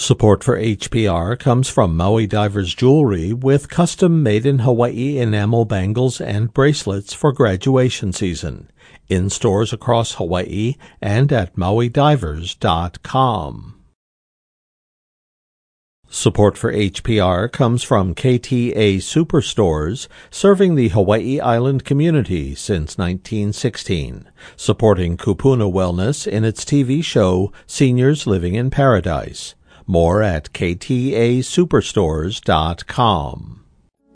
Support for HPR comes from Maui Divers Jewelry with custom made-in-Hawaii enamel bangles and bracelets for graduation season. In stores across Hawaii and at MauiDivers.com. Support for HPR comes from KTA Superstores, serving the Hawaii Island community since 1916, supporting Kupuna Wellness in its TV show Seniors Living in Paradise. More at KTASuperstores.com.